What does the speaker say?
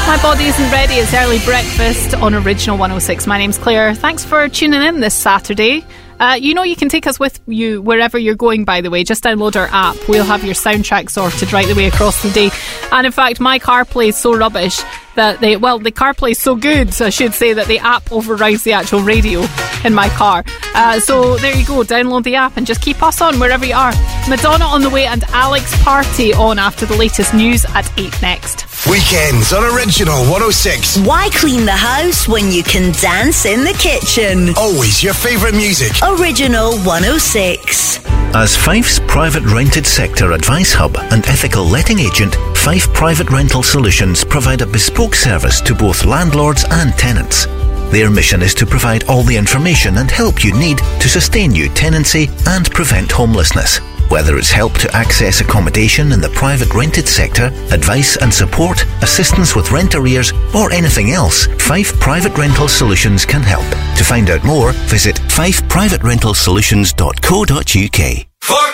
My body isn't ready. It's early breakfast on Original 106. My name's Claire. Thanks for tuning in this Saturday. You can take us with you wherever you're going, by the way. Just download our app. We'll have your soundtrack sorted right the way across the day. And in fact, my CarPlay is so rubbish that the CarPlay is so good, I should say, that the app overrides the actual radio in my car. So there you go. Download the app and just keep us on wherever you are. Madonna on the way and Alex Party on after the latest news at 8 next. Weekends on Original 106. Why clean the house when you can dance in the kitchen? Always your favourite music. Original 106. As Fife's private rented sector advice hub and ethical letting agent, Fife Private Rental Solutions provide a bespoke service to both landlords and tenants. Their mission is to provide all the information and help you need to sustain your tenancy and prevent homelessness. Whether it's help to access accommodation in the private rented sector, advice and support, assistance with rent arrears, or anything else, Fife Private Rental Solutions can help. To find out more, visit fifeprivaterentalsolutions.co.uk. For